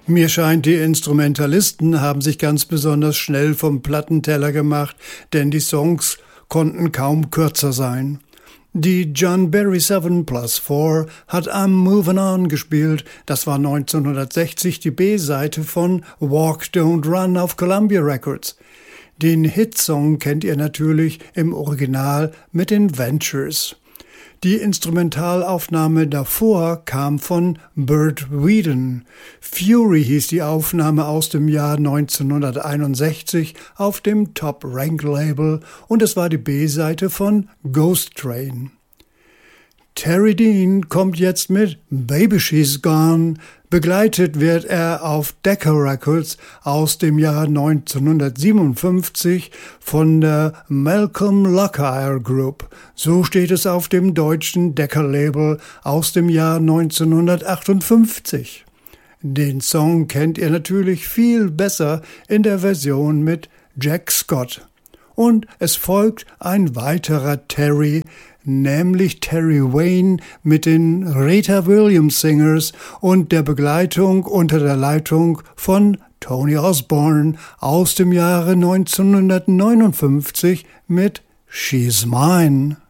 Mir scheint, die Instrumentalisten haben sich ganz besonders schnell vom Plattenteller gemacht, denn die Songs konnten kaum kürzer sein. Die John Barry 7+4 hat I'm Movin' On gespielt. Das war 1960 die B-Seite von Walk Don't Run auf Columbia Records. Den Hitsong kennt ihr natürlich im Original mit den Ventures. Die Instrumentalaufnahme davor kam von Bert Weedon. Fury hieß die Aufnahme aus dem Jahr 1961 auf dem Top Rank Label und es war die B-Seite von Ghost Train. Terry Dean kommt jetzt mit Baby She's Gone. Begleitet wird er auf Decca Records aus dem Jahr 1957 von der Malcolm Lockyer Group. So steht es auf dem deutschen Decca-Label aus dem Jahr 1958. Den Song kennt ihr natürlich viel besser in der Version mit Jack Scott. Und es folgt ein weiterer Terry, nämlich Terry Wayne mit den Rita Williams Singers und der Begleitung unter der Leitung von Tony Osborne aus dem Jahre 1959 mit She's Mine.